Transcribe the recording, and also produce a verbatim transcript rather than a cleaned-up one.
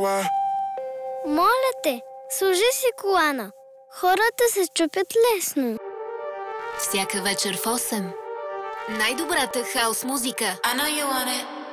кола. Моля те, служи си колана. Хората се чупят лесно. Всяка вечер в осем. Най-добрата хаус музика. I know you want it.